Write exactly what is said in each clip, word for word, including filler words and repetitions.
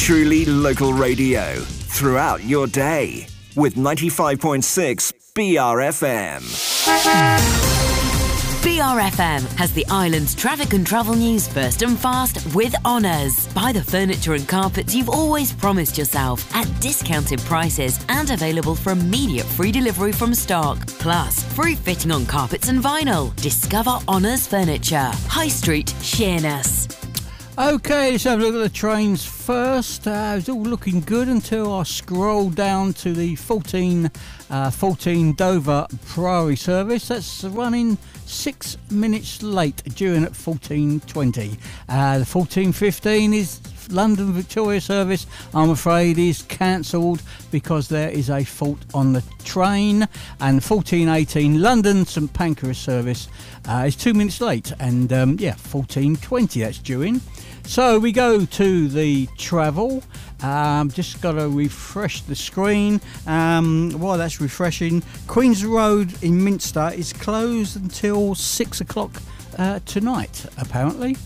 Truly local radio throughout your day with ninety-five point six B R F M. B R F M has the island's traffic and travel news first and fast with Honours. Buy the furniture and carpets you've always promised yourself at discounted prices and available for immediate free delivery from stock. Plus, free fitting on carpets and vinyl. Discover Honours Furniture. High Street, Sheerness. OK, let's have a look at the trains first. Uh, it's all looking good until I scroll down to the fourteen, uh, fourteen Dover Priory service. That's running six minutes late, due in at fourteen twenty. Uh, the fourteen fifteen is London Victoria service, I'm afraid, is cancelled because there is a fault on the train. And fourteen eighteen London St Pancras service uh, is two minutes late, and um, yeah, fourteen twenty that's due in. So we go to the travel. Um, just got to refresh the screen. Um, while that's refreshing, Queen's Road in Minster is closed until six o'clock uh, tonight, apparently.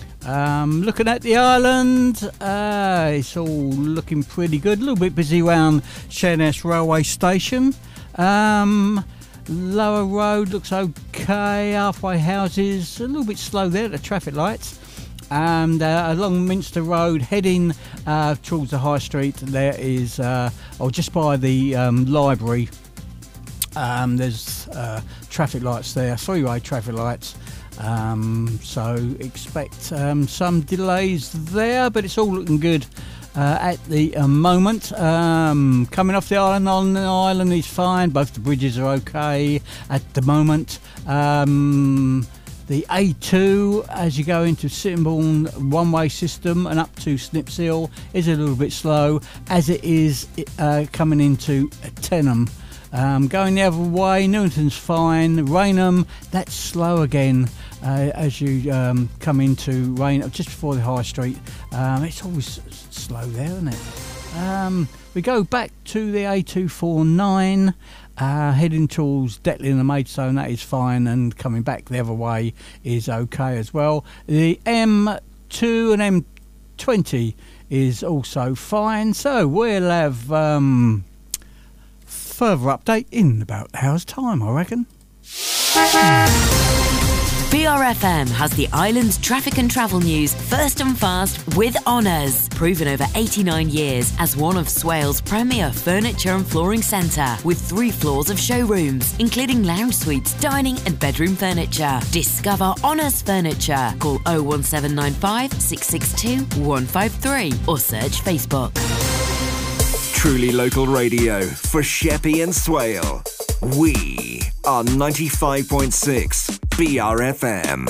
Um, looking at the island, uh, it's all looking pretty good. A little bit busy around Sheerness Railway Station. Um, Lower Road looks okay. Halfway houses, a little bit slow there at the traffic lights. And uh, along Minster Road, heading uh, towards the High Street, there is, uh, or just by the um, library, um, there's uh, traffic lights there, three-way traffic lights. Um, so expect um, some delays there, but it's all looking good uh, at the uh, moment. Um, coming off the island on the island is fine. Both the bridges are okay at the moment. Um, The A two, as you go into Sittingbourne one-way system and up to Snips Hill, is a little bit slow, as it is uh, coming into Tenham. Um, going the other way, Newington's fine. Rainham, that's slow again uh, as you um, come into Rainham, just before the High Street. Um, it's always slow there, isn't it? Um, we go back to the A two forty-nine. Uh, heading towards Detley and the Maidstone, that is fine, and coming back the other way is okay as well. The M two and M twenty is also fine, so we'll have um, further update in about an hour's time, I reckon. B R F M has the island's traffic and travel news first and fast with Honours. Proven over eighty-nine years as one of Swales' premier furniture and flooring centre, with three floors of showrooms, including lounge suites, dining and bedroom furniture. Discover Honours Furniture. Call oh one seven nine five, six six two, one five three or search Facebook. Truly local radio for Sheppey and Swale. We are ninety-five point six B R F M.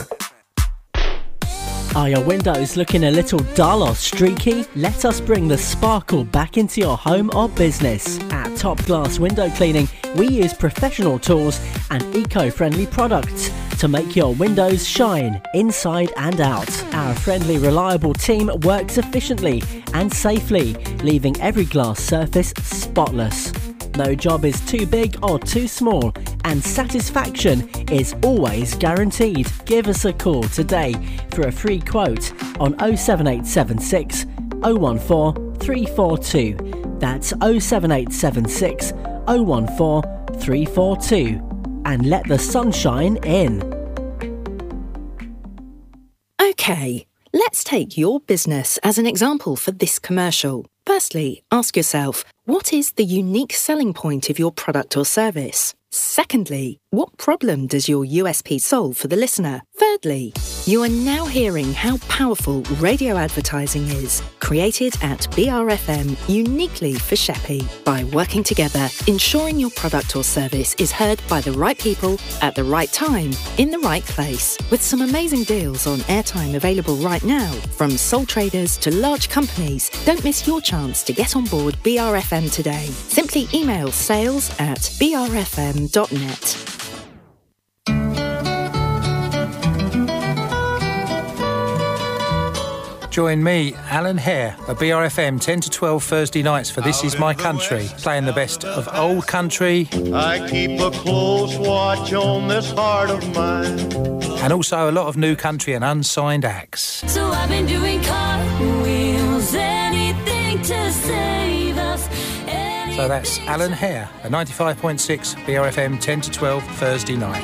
Are your windows looking a little dull or streaky? Let us bring the sparkle back into your home or business. At Top Glass Window Cleaning, we use professional tools and eco-friendly products to make your windows shine inside and out. Our friendly, reliable team works efficiently and safely, leaving every glass surface spotless. No job is too big or too small, and satisfaction is always guaranteed. Give us a call today for a free quote on oh seven eight seven six, oh one four, three four two. That's oh seven eight seven six, oh one four, three four two. And let the sunshine in. OK, let's take your business as an example for this commercial. Firstly, ask yourself, what is the unique selling point of your product or service? Secondly, what problem does your U S P solve for the listener? Thirdly, you are now hearing how powerful radio advertising is, created at B R F M uniquely for Sheppey. By working together, ensuring your product or service is heard by the right people at the right time, in the right place. With some amazing deals on airtime available right now, from sole traders to large companies, don't miss your chance to get on board B R F M today. Simply email sales at b r f m dot net. Join me, Alan Hare, at B R F M ten to twelve Thursday nights for This Is My Country, playing the best of old country. I keep a close watch on this heart of mine. And also a lot of new country and unsigned acts. So I've been doing cartwheels, anything So that's Alan Hare at ninety-five point six B R F M ten to twelve Thursday night.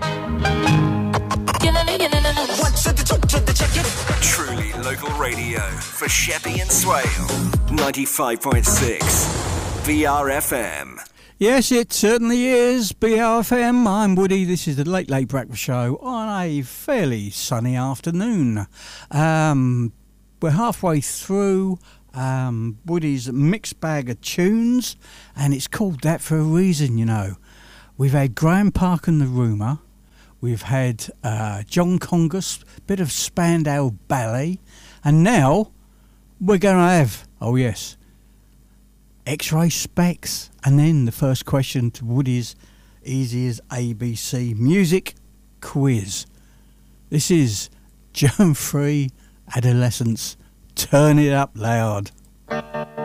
Truly local radio for Sheppey and Swale. ninety-five point six B R F M. Yes, it certainly is. B R F M. I'm Woody. This is the Late Late Breakfast Show on a fairly sunny afternoon. Um, we're halfway through um, Woody's mixed bag of tunes, and it's called that for a reason, you know. We've had Graham Park and the Rumour. We've had uh, John Congus, bit of Spandau Ballet, and now we're going to have, oh yes, X-Ray Specs, and then the first question to Woody's Easy as A B C music quiz. This is Germ-Free Adolescence. Turn it up loud.